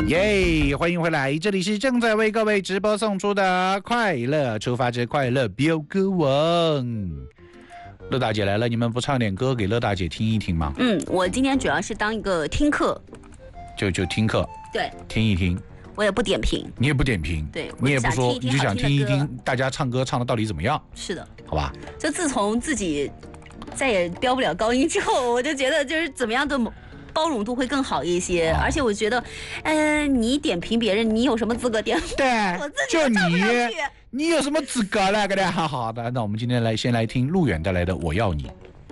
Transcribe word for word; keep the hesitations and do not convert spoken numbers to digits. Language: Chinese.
耶！欢迎回来，这里是正在为各位直播送出的快乐出发之快乐飙歌王。乐大姐来了，你们不唱点歌给乐大姐听一听吗？ 嗯，我今天主要是当一个听课， 就就听课， 对， 听一听。 我也不点评， 你也不点评， 对， 你也不说，你就想听一听大家唱歌唱的到底怎么样？ 是的， 好吧。 就自从自己再也飙不了高音之后，我就觉得就是怎么样的包容度会更好一些，哦、而且我觉得，嗯、呃，你点评别人，你有什么资格点？ 对， 我自己都唱不上去。 你有什么资格呢？给大家好好的，那我们今天来先来听路远带来的《我要你》。